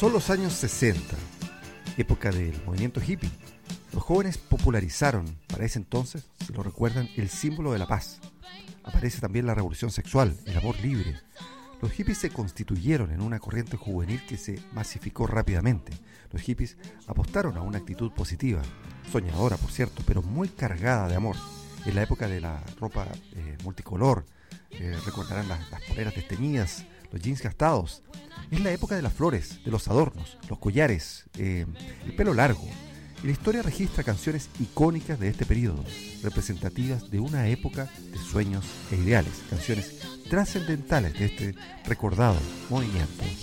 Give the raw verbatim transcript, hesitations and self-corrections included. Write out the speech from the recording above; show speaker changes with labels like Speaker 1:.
Speaker 1: Son los años sesenta, época del movimiento hippie. Los jóvenes popularizaron, para ese entonces, si lo recuerdan, el símbolo de la paz. Aparece también la revolución sexual, el amor libre. Los hippies se constituyeron en una corriente juvenil que se masificó rápidamente. Los hippies apostaron a una actitud positiva, soñadora por cierto, pero muy cargada de amor. En la época de la ropa eh, multicolor, eh, recordarán las, las poleras desteñidas, los jeans gastados. Es la época de las flores, de los adornos, los collares, eh, el pelo largo. Y la historia registra canciones icónicas de este periodo, representativas de una época de sueños e ideales, canciones trascendentales de este recordado movimiento.